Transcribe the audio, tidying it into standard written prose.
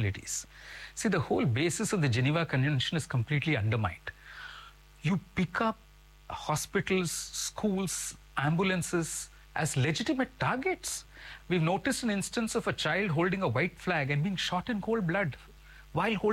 responsibilities. See, the whole basis of the Geneva Convention is completely undermined. You pick up hospitals, schools, ambulances as legitimate targets. We've noticed an instance of a child holding a white flag and being shot in cold blood while holding